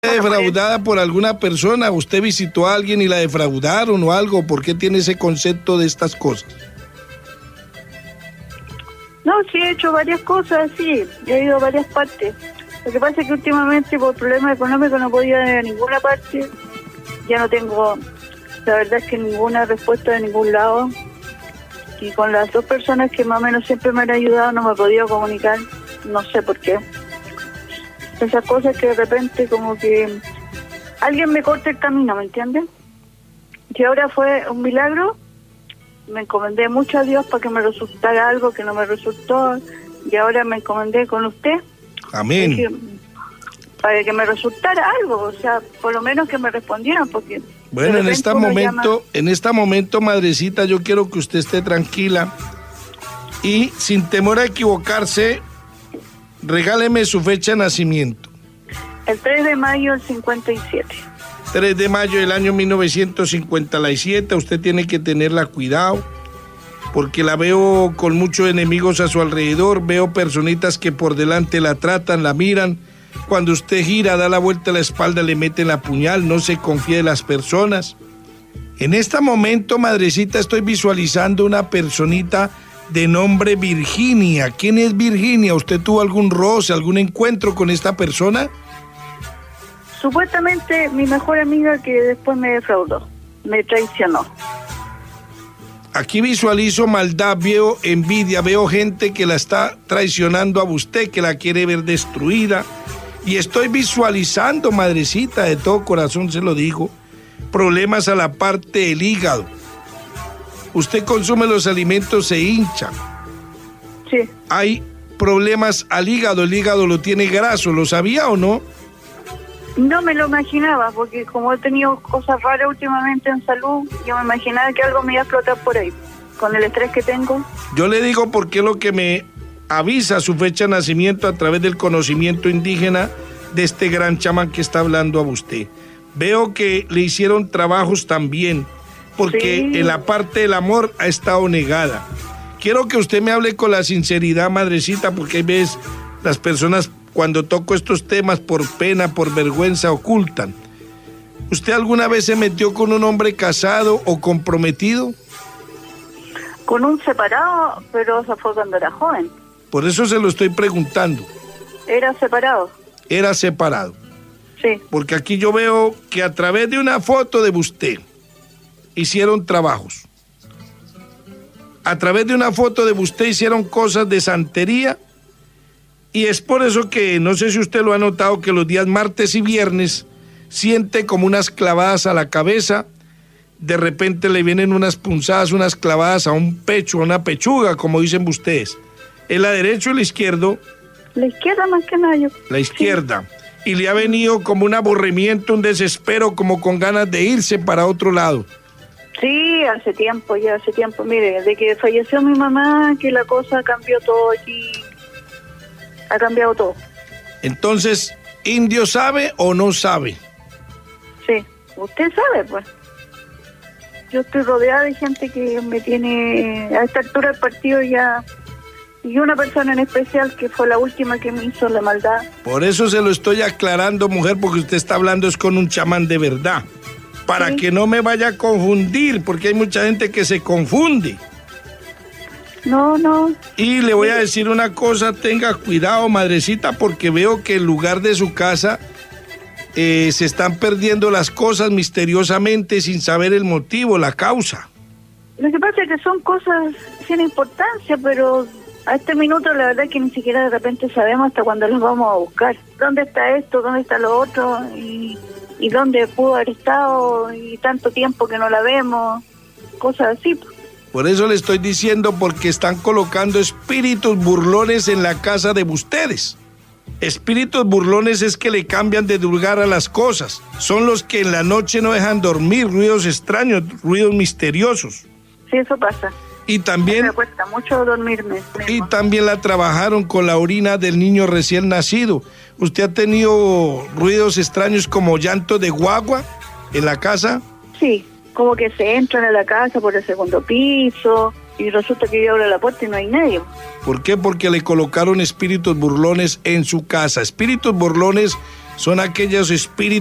defraudada por alguna persona? ¿Usted visitó a alguien y la defraudaron o algo? ¿Por qué tiene ese concepto de estas cosas? No, sí he hecho varias cosas, sí, he ido a varias partes. Lo que pasa es que últimamente por problemas económicos no podía ir a ninguna parte. Ya no tengo, la verdad es que ninguna respuesta de ningún lado. Y con las dos personas que más o menos siempre me han ayudado no me he podido comunicar, no sé por qué. Esas cosas que de repente como que alguien me corta el camino, ¿me entiendes? Y ahora fue un milagro, me encomendé mucho a Dios para que me resultara algo que no me resultó, y ahora me encomendé con usted. Amén. Para que me resultara algo, o sea, por lo menos que me respondieran, porque... Bueno, en este momento, madrecita, yo quiero que usted esté tranquila y sin temor a equivocarse, regáleme su fecha de nacimiento. El 3 de mayo del 57. 3 de mayo del año 1957, usted tiene que tenerla cuidado, porque la veo con muchos enemigos a su alrededor, veo personitas que por delante la tratan, la miran, cuando usted gira, da la vuelta a la espalda, le meten la puñal, no se confíe de las personas. En este momento, madrecita, estoy visualizando una personita de nombre Virginia. ¿Quién es Virginia? ¿Usted tuvo algún roce, algún encuentro con esta persona? Supuestamente mi mejor amiga que después me defraudó, me traicionó. Aquí visualizo maldad, veo envidia, veo gente que la está traicionando a usted, que la quiere ver destruida. Y estoy visualizando, madrecita, de todo corazón se lo digo, problemas a la parte del hígado. Usted consume los alimentos, se hincha. Sí. Hay problemas al hígado, el hígado lo tiene graso, ¿lo sabía o no? No me lo imaginaba, porque como he tenido cosas raras últimamente en salud, yo me imaginaba que algo me iba a explotar por ahí, con el estrés que tengo. Yo le digo porque es lo que me avisa su fecha de nacimiento a través del conocimiento indígena de este gran chamán que está hablando a usted. Veo que le hicieron trabajos también, porque sí, en la parte del amor ha estado negada. Quiero que usted me hable con la sinceridad, madrecita, porque hay veces las personas cuando toco estos temas por pena, por vergüenza, ocultan. ¿Usted alguna vez se metió con un hombre casado o comprometido? Con un separado, pero eso fue cuando era joven. Por eso se lo estoy preguntando. ¿Era separado? Era separado. Sí. Porque aquí yo veo que a través de una foto de usted hicieron trabajos. A través de una foto de usted hicieron cosas de santería. Y es por eso que, no sé si usted lo ha notado, que los días martes y viernes siente como unas clavadas a la cabeza. De repente le vienen unas punzadas, unas clavadas a un pecho, a una pechuga, como dicen ustedes. ¿Es la derecha o la izquierda? La izquierda más que nada. La izquierda. Sí. Y le ha venido como un aburrimiento, un desespero, como con ganas de irse para otro lado. Sí, hace tiempo. Mire, desde que falleció mi mamá, que la cosa cambió todo aquí. Ha cambiado todo. Entonces, ¿Indio sabe o no sabe? Sí, usted sabe, pues. Yo estoy rodeada de gente que me tiene a esta altura del partido ya... Y una persona en especial que fue la última que me hizo la maldad. Por eso se lo estoy aclarando, mujer, porque usted está hablando es con un chamán de verdad. Para sí, que no me vaya a confundir, porque hay mucha gente que se confunde. No. Y le voy a decir una cosa, tenga cuidado, madrecita, porque veo que en lugar de su casa se están perdiendo las cosas misteriosamente sin saber el motivo, la causa. Lo que pasa es que son cosas sin importancia, pero... A este minuto la verdad es que ni siquiera de repente sabemos hasta cuándo los vamos a buscar. ¿Dónde está esto? ¿Dónde está lo otro? ¿Y dónde pudo haber estado? Y tanto tiempo que no la vemos. Cosas así. Por eso le estoy diciendo, porque están colocando espíritus burlones en la casa de ustedes. Espíritus burlones es que le cambian de lugar a las cosas. Son los que en la noche no dejan dormir, ruidos extraños, ruidos misteriosos. Sí, eso pasa. Y también me cuesta mucho dormirme. Y también la trabajaron con la orina del niño recién nacido. ¿Usted ha tenido ruidos extraños como llanto de guagua en la casa? Sí, como que se entran a la casa por el segundo piso y resulta que yo abro la puerta y no hay nadie. ¿Por qué? Porque le colocaron espíritus burlones en su casa. Espíritus burlones son aquellos espíritus